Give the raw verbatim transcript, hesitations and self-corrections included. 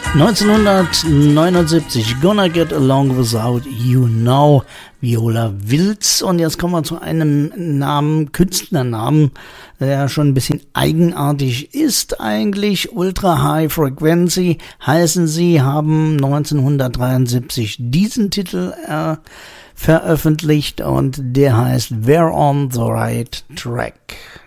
neunzehnhundertneunundsiebzig, Gonna Get Along Without You Now, Viola Wills. Und jetzt kommen wir zu einem Namen, Künstlernamen, der schon ein bisschen eigenartig ist eigentlich. Ultra High Frequency heißen sie, haben neunzehnhundertdreiundsiebzig diesen Titel äh, veröffentlicht und der heißt We're on the Right Track.